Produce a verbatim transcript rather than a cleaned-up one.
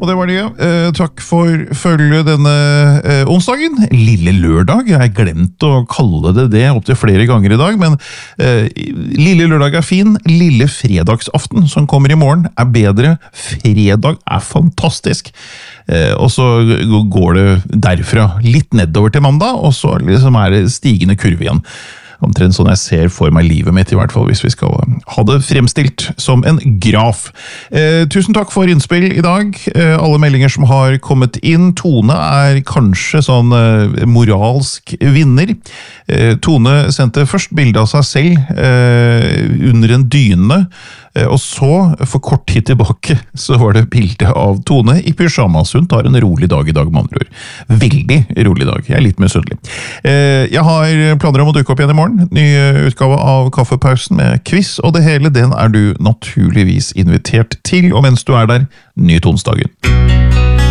og det var det. Eh, takk for følge denne eh, onsdagen. Lille lørdag. Jeg har glemt å kalle det det opp til flere ganger i dag, men eh, lille lørdag er fin. Lille fredagsaften som kommer i morgen er bedre. Fredag er fantastisk. Eh, og så går det derfra litt nedover til mandag, og så liksom er det stigende kurve igjen. Omtrent sånn jeg ser for meg livet mitt, i hvert fall, hvis vi skal ha det fremstilt som en graf. Eh, tusen takk for innspill i dag. Eh, alle meldinger som har kommet inn. Tone er kanskje sånn eh, moralsk vinner. Eh, Tone sendte først bilde av seg selv eh, under en dyne, eh, og så, for kort tid tilbake, så var det bilde av Tone i pyjamas. Hun tar en rolig dag i dag, med andre ord. Veldig rolig dag. Jeg er litt misunnelig. Eh, jeg har planer om å dukke opp igjen i morgen. Ny utgave av Kaffepausen med quiz, og det hele den er du naturligvis invitert til, og mens du er der, nyt onsdagen.